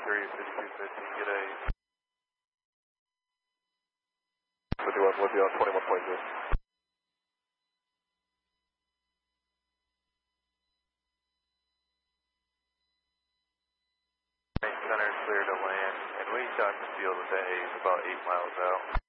5250, get a... 51, with you on 21.0. Center clear to land, and we shot the field today about 8 miles out.